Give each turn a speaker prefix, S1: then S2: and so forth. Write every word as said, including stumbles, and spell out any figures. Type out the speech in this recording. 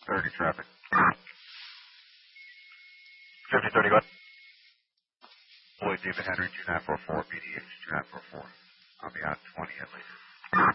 S1: thirty traffic. fifty thirty, go ahead. Boy, David Henry, two nine four four, B D H two nine four four. I'll be on twenty at least.